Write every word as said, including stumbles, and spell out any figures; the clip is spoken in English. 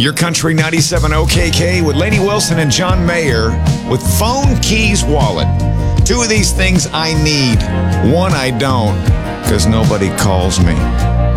Your Country ninety-seven O K K with Lainey Wilson and John Mayer with phone, keys, wallet. Two of these things I need. One I don't, because nobody calls me.